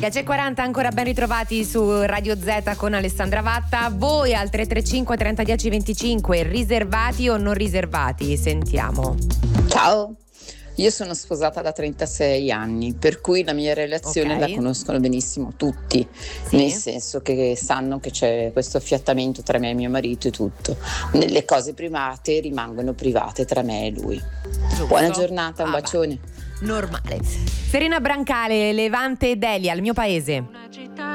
10:40 ancora ben ritrovati su Radio Z con Alessandra Vatta. Voi al 335 30 10 25 riservati o non riservati? Sentiamo. Ciao, io sono sposata da 36 anni, per cui la mia relazione la conoscono benissimo tutti, nel senso che sanno che c'è questo affiattamento tra me e mio marito e tutto. Nelle cose private rimangono private tra me e lui. Giusto. Buona giornata, un bacione. Normale. Serena Brancale, Levante ed Elia, il mio paese.